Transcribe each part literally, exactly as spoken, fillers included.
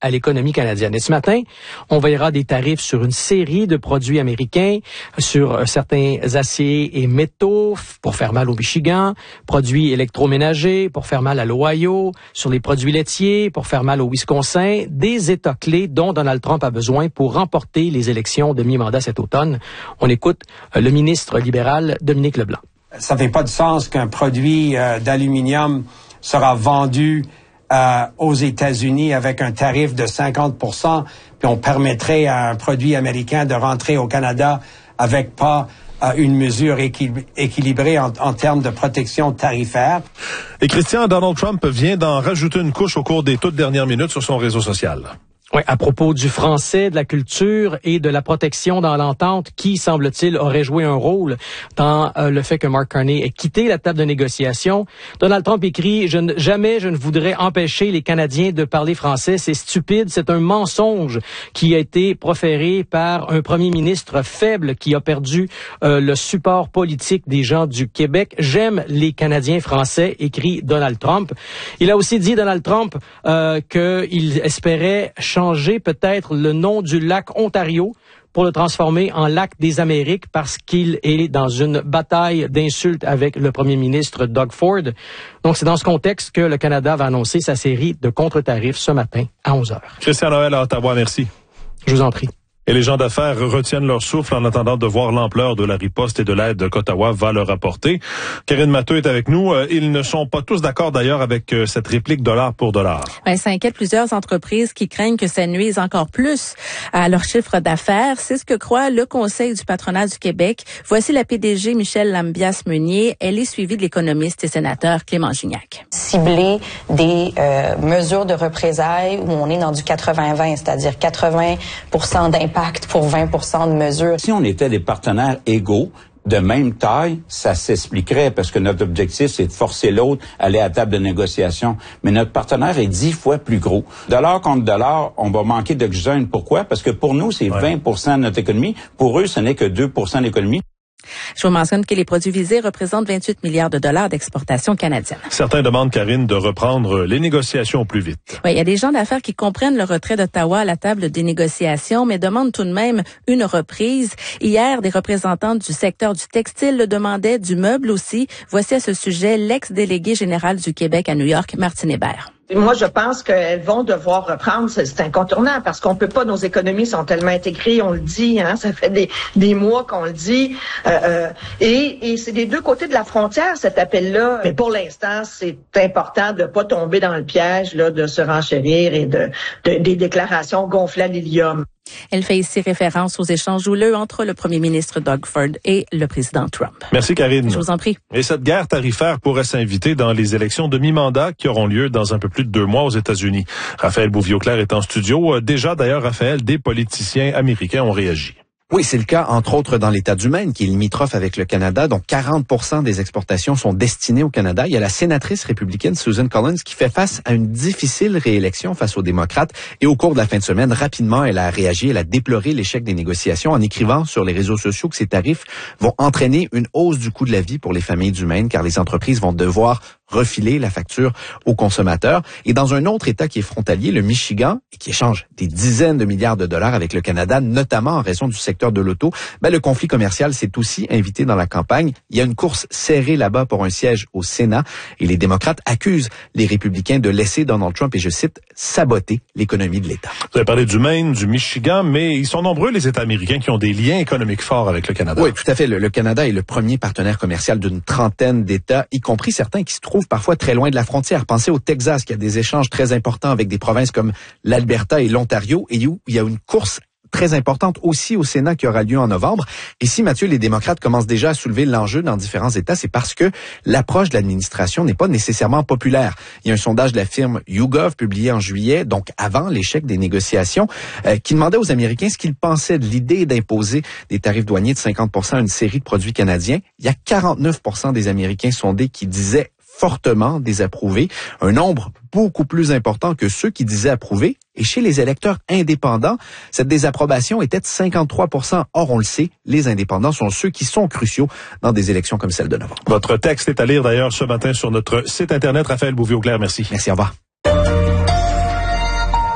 à l'économie canadienne. Et ce matin, on verra des tarifs sur une série de produits américains, sur certains aciers et métaux pour faire mal au Michigan, produits électroménagers pour faire mal à l'Ohio, sur les produits laitiers pour faire mal au Wisconsin, des États clés dont Donald Trump a besoin pour remporter les élections de mi-mandat cet automne. On écoute le ministre libéral Dominique Leblanc. Ça fait pas de sens qu'un produit euh, d'aluminium sera vendu euh, aux États-Unis avec un tarif de cinquante pour cent, puis on permettrait à un produit américain de rentrer au Canada avec pas euh, une mesure équil- équilibrée en, en termes de protection tarifaire. Et Christian, Donald Trump vient d'en rajouter une couche au cours des toutes dernières minutes sur son réseau social. Oui, à propos du français, de la culture et de la protection dans l'entente, qui, semble-t-il, aurait joué un rôle dans euh, le fait que Mark Carney ait quitté la table de négociation. Donald Trump écrit « Je ne, jamais je ne voudrais empêcher les Canadiens de parler français. C'est stupide. C'est un mensonge qui a été proféré par un premier ministre faible qui a perdu euh, le support politique des gens du Québec. J'aime les Canadiens français », écrit Donald Trump. Il a aussi dit, Donald Trump, euh, qu'il espérait changer changer peut-être le nom du lac Ontario pour le transformer en lac des Amériques parce qu'il est dans une bataille d'insultes avec le premier ministre Doug Ford. Donc, c'est dans ce contexte que le Canada va annoncer sa série de contre-tarifs ce matin à onze heures. Christian Noël à Ottawa, merci. Je vous en prie. Et les gens d'affaires retiennent leur souffle en attendant de voir l'ampleur de la riposte et de l'aide qu'Ottawa va leur apporter. Karine Matteux est avec nous. Ils ne sont pas tous d'accord d'ailleurs avec cette réplique dollar pour dollar. Ben, ça inquiète plusieurs entreprises qui craignent que ça nuise encore plus à leur chiffre d'affaires. C'est ce que croit le Conseil du patronat du Québec. Voici la P D G Michèle Lambias-Meunier. Elle est suivie de l'économiste et sénateur Clément Gignac. Cibler des euh, mesures de représailles où on est dans du quatre-vingts vingt, c'est-à-dire quatre-vingts pour cent d'impact pour vingt pour cent de mesures. Si on était des partenaires égaux, de même taille, ça s'expliquerait parce que notre objectif, c'est de forcer l'autre à aller à la table de négociation. Mais notre partenaire est dix fois plus gros. Dollar contre dollar, on va manquer d'oxygène. Pourquoi? Parce que pour nous, c'est ouais. vingt pour cent de notre économie. Pour eux, ce n'est que deux pour cent de l'économie. Je vous mentionne que les produits visés représentent vingt-huit milliards de dollars d'exportation canadienne. Certains demandent, Karine, de reprendre les négociations au plus vite. Oui, il y a des gens d'affaires qui comprennent le retrait d'Ottawa à la table des négociations, mais demandent tout de même une reprise. Hier, des représentants du secteur du textile le demandaient, du meuble aussi. Voici à ce sujet l'ex-délégué général du Québec à New York, Martine Hébert. Moi, je pense qu'elles vont devoir reprendre, c'est incontournable, parce qu'on peut pas, nos économies sont tellement intégrées, on le dit, hein, ça fait des, des mois qu'on le dit, euh, euh, et, et c'est des deux côtés de la frontière, cet appel-là, mais pour l'instant, c'est important de pas tomber dans le piège, là, de se renchérir et de, de des déclarations gonflées à l'hélium. Elle fait ici référence aux échanges houleux entre le premier ministre Doug Ford et le président Trump. Merci, Karine. Je vous en prie. Et cette guerre tarifaire pourrait s'inviter dans les élections de mi-mandat qui auront lieu dans un peu plus de deux mois aux États-Unis. Raphaël Bouvier-Auclair est en studio. Déjà, d'ailleurs, Raphaël, des politiciens américains ont réagi. Oui, c'est le cas, entre autres, dans l'État du Maine, qui est limitrophe avec le Canada. Donc, quarante pour cent des exportations sont destinées au Canada. Il y a la sénatrice républicaine Susan Collins qui fait face à une difficile réélection face aux démocrates. Et au cours de la fin de semaine, rapidement, elle a réagi. Elle a déploré l'échec des négociations en écrivant sur les réseaux sociaux que ces tarifs vont entraîner une hausse du coût de la vie pour les familles du Maine, car les entreprises vont devoir refiler la facture aux consommateurs. Et dans un autre État qui est frontalier, le Michigan, et qui échange des dizaines de milliards de dollars avec le Canada, notamment en raison du secteur de l'auto, ben, le conflit commercial s'est aussi invité dans la campagne. Il y a une course serrée là-bas pour un siège au Sénat et les démocrates accusent les républicains de laisser Donald Trump, et je cite, saboter l'économie de l'État. Vous avez parlé du Maine, du Michigan, mais ils sont nombreux les États américains qui ont des liens économiques forts avec le Canada. Oui, tout à fait. Le, le Canada est le premier partenaire commercial d'une trentaine d'États, y compris certains qui se trouvent parfois très loin de la frontière. Pensez au Texas, qui a des échanges très importants avec des provinces comme l'Alberta et l'Ontario, et où il y a une course très importante aussi au Sénat qui aura lieu en novembre. Et si, Mathieu, les démocrates commencent déjà à soulever l'enjeu dans différents États, c'est parce que l'approche de l'administration n'est pas nécessairement populaire. Il y a un sondage de la firme YouGov publié en juillet, donc avant l'échec des négociations, euh, qui demandait aux Américains ce qu'ils pensaient de l'idée d'imposer des tarifs douaniers de cinquante pour cent à une série de produits canadiens. Il y a quarante-neuf pour cent des Américains sondés qui disaient fortement désapprouvé, un nombre beaucoup plus important que ceux qui disaient approuver. Et chez les électeurs indépendants, cette désapprobation était de cinquante-trois pour cent. Or, on le sait, les indépendants sont ceux qui sont cruciaux dans des élections comme celle de novembre. Votre texte est à lire d'ailleurs ce matin sur notre site Internet. Raphaël Bouvier-Auclair, merci. Merci, au revoir.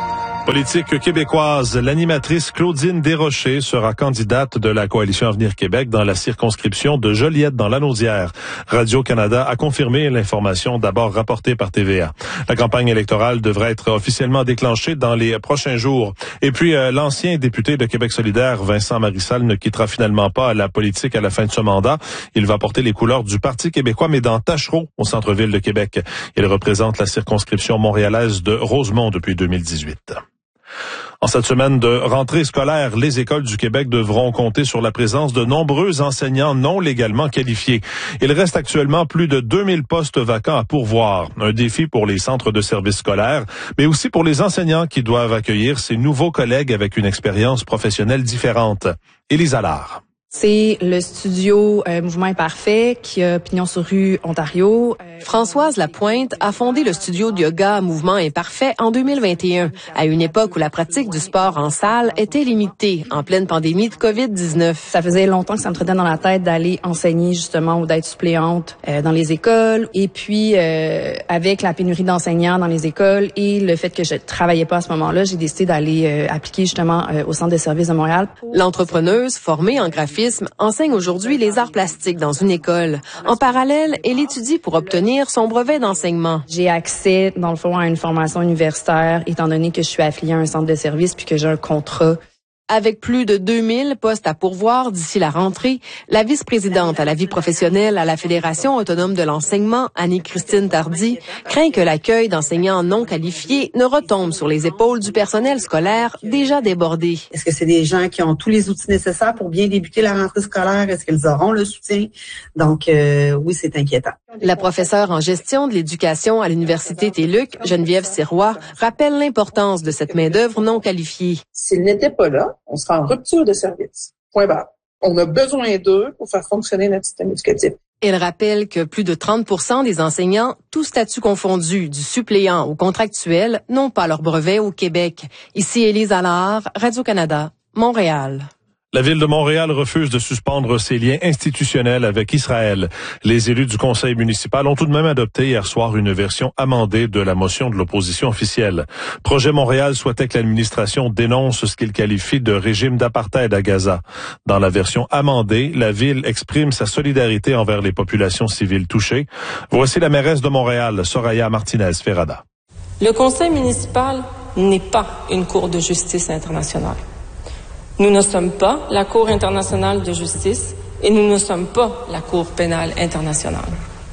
Politique québécoise, l'animatrice Claudine Desrochers sera candidate de la Coalition Avenir Québec dans la circonscription de Joliette dans l'Anaudière. Radio-Canada a confirmé l'information d'abord rapportée par T V A. La campagne électorale devrait être officiellement déclenchée dans les prochains jours. Et puis, euh, l'ancien député de Québec solidaire, Vincent Marissal, ne quittera finalement pas la politique à la fin de ce mandat. Il va porter les couleurs du Parti québécois, mais dans Tachereau, au centre-ville de Québec. Il représente la circonscription montréalaise de Rosemont depuis deux mille dix-huit. En cette semaine de rentrée scolaire, les écoles du Québec devront compter sur la présence de nombreux enseignants non légalement qualifiés. Il reste actuellement plus de deux mille postes vacants à pourvoir. Un défi pour les centres de services scolaires, mais aussi pour les enseignants qui doivent accueillir ces nouveaux collègues avec une expérience professionnelle différente. Élise Allard. C'est le studio euh, Mouvement Imparfait qui a pignon sur rue Ontario. Euh, Françoise Lapointe a fondé le studio de yoga Mouvement Imparfait en deux mille vingt et un, à une époque où la pratique du sport en salle était limitée, en pleine pandémie de covid dix-neuf. Ça faisait longtemps que ça me trottait dans la tête d'aller enseigner justement ou d'être suppléante euh, dans les écoles. Et puis, euh, avec la pénurie d'enseignants dans les écoles et le fait que je travaillais pas à ce moment-là, j'ai décidé d'aller euh, appliquer justement euh, au Centre de services de Montréal. L'entrepreneuse, formée en graphisme, enseigne aujourd'hui les arts plastiques dans une école. En parallèle, elle étudie pour obtenir son brevet d'enseignement. J'ai accès, dans le fond, à une formation universitaire, étant donné que je suis affiliée à un centre de service puis que j'ai un contrat. Avec plus de deux mille postes à pourvoir d'ici la rentrée, la vice-présidente à la vie professionnelle à la Fédération autonome de l'enseignement, Annie-Christine Tardy, craint que l'accueil d'enseignants non qualifiés ne retombe sur les épaules du personnel scolaire déjà débordé. Est-ce que c'est des gens qui ont tous les outils nécessaires pour bien débuter la rentrée scolaire? Est-ce qu'ils auront le soutien? Donc, euh, oui, c'est inquiétant. La professeure en gestion de l'éducation à l'Université T L U C, Geneviève Sirois, rappelle l'importance de cette main-d'œuvre non qualifiée. S'ils n'étaient pas là, on sera en rupture de service. Point barre. On a besoin d'eux pour faire fonctionner notre système éducatif. Elle rappelle que plus de trente pour cent des enseignants, tous statuts confondus, du suppléant au contractuel, n'ont pas leur brevet au Québec. Ici Élise Allard, Radio-Canada, Montréal. La Ville de Montréal refuse de suspendre ses liens institutionnels avec Israël. Les élus du conseil municipal ont tout de même adopté hier soir une version amendée de la motion de l'opposition officielle. Projet Montréal souhaitait que l'administration dénonce ce qu'il qualifie de régime d'apartheid à Gaza. Dans la version amendée, la Ville exprime sa solidarité envers les populations civiles touchées. Voici la mairesse de Montréal, Soraya Martinez-Ferrada. Le conseil municipal n'est pas une cour de justice internationale. Nous ne sommes pas la Cour internationale de justice et nous ne sommes pas la Cour pénale internationale.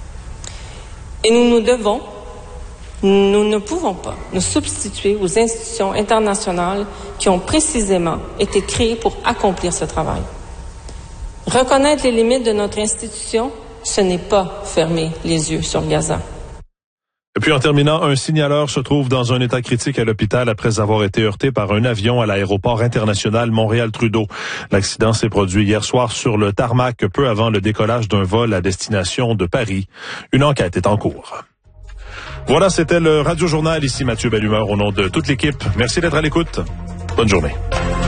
Et nous nous devons, nous ne pouvons pas nous substituer aux institutions internationales qui ont précisément été créées pour accomplir ce travail. Reconnaître les limites de notre institution, ce n'est pas fermer les yeux sur Gaza. Et puis en terminant, un signaleur se trouve dans un état critique à l'hôpital après avoir été heurté par un avion à l'aéroport international Montréal-Trudeau. L'accident s'est produit hier soir sur le tarmac peu avant le décollage d'un vol à destination de Paris. Une enquête est en cours. Voilà, c'était le Radio Journal. Ici Mathieu Bellumeur au nom de toute l'équipe. Merci d'être à l'écoute. Bonne journée.